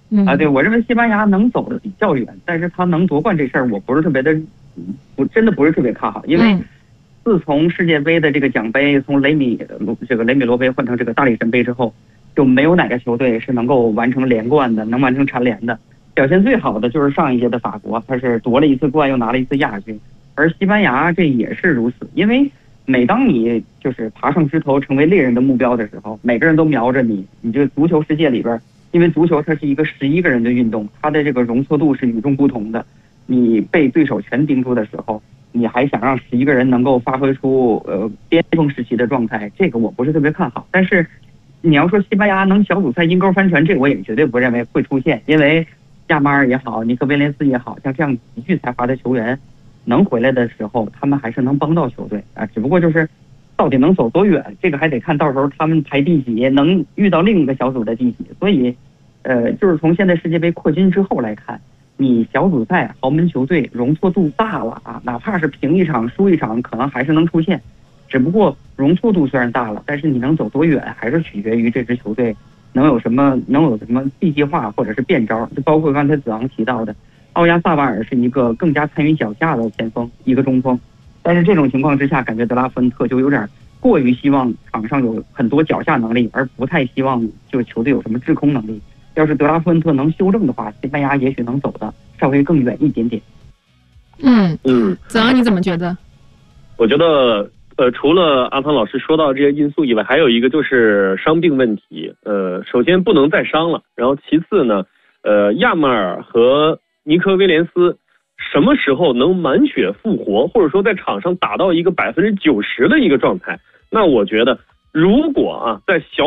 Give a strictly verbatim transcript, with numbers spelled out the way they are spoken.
嗯啊，对，我认为西班牙能走的比较远，但是他能夺冠这事儿，我不是特别的，不真的不是特别看好，因为自从世界杯的这个奖杯从雷米这个雷米罗杯换成这个大力神杯之后，就没有哪个球队是能够完成连冠的，能完成蝉联的。表现最好的就是上一届的法国，他是夺了一次冠又拿了一次亚军，而西班牙这也是如此。因为每当你就是爬上枝头成为猎人的目标的时候，每个人都瞄着你，你这个足球世界里边，因为足球它是一个十一个人的运动，它的这个容错度是与众不同的。你被对手全盯住的时候，你还想让十一个人能够发挥出呃巅峰时期的状态，这个我不是特别看好。但是你要说西班牙能小组赛阴沟翻船，这个我也绝对不认为会出现，因为亚马尔也好，尼克威廉斯也好，像这样极具才华的球员能回来的时候，他们还是能帮到球队啊。只不过就是到底能走多远，这个还得看到时候他们排第几，能遇到另一个小组的第几。所以，呃，就是从现在世界杯扩军之后来看，你小组赛豪门球队容错度大了啊，哪怕是平一场输一场，可能还是能出现。只不过容错度虽然大了，但是你能走多远，还是取决于这支球队能有什么能有什么 B 计划或者是变招。就包括刚才子昂提到的，奥亚萨瓦尔是一个更加参与脚下的前锋，一个中锋。但是这种情况之下，感觉德拉夫恩特就有点过于希望场上有很多脚下能力，而不太希望就球队有什么制空能力。要是德拉夫恩特能修正的话，西班牙也许能走的稍微更远一点点。 嗯嗯， 子昂你怎么觉得？ 我觉得呃，除了阿汤老师说到这些因素以外，还有一个就是伤病问题。呃，首先不能再伤了，然后其次呢，呃，亚马尔和尼科威廉斯什么时候能满血复活，或者说在场上打到一个百分之九十的一个状态？那我觉得，如果啊，在小